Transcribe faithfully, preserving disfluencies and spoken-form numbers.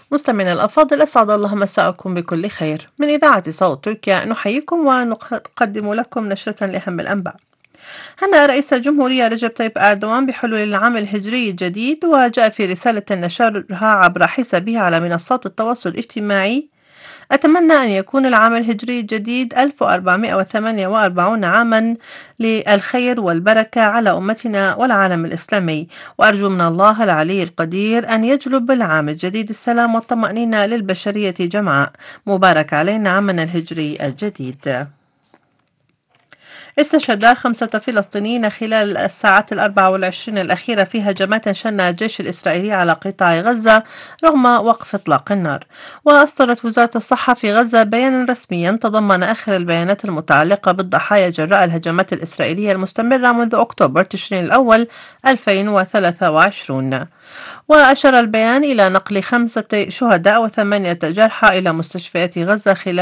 مستمعينا الأفاضل، أسعد الله مساءكم بكل خير. من إذاعة صوت تركيا نحييكم ونقدم لكم نشرة لأهم الأنباء. هنأ رئيس الجمهورية رجب طيب أردوان بحلول العام الهجري الجديد، وجاء في رسالة نشرها عبر حسابه على منصات التواصل الاجتماعي: أتمنى أن يكون العام الهجري الجديد ألف وأربعمائة وثمانية وأربعين عاما للخير والبركة على أمتنا والعالم الإسلامي، وأرجو من الله العلي القدير أن يجلب العام الجديد السلام والطمأنينة للبشرية جمعاء. مبارك علينا عامنا الهجري الجديد. استشهد خمسة فلسطينيين خلال الساعات الأربع والعشرين الأخيرة في هجمات شنها الجيش الإسرائيلي على قطاع غزة رغم وقف إطلاق النار. وأصدرت وزارة الصحة في غزة بيانا رسميا تضمن آخر البيانات المتعلقة بالضحايا جراء الهجمات الإسرائيلية المستمرة منذ أكتوبر تشرين الأول ألفين وثلاثة وعشرين. وأشار البيان إلى نقل خمسة شهداء وثمانية جرحى إلى مستشفيات غزة خلال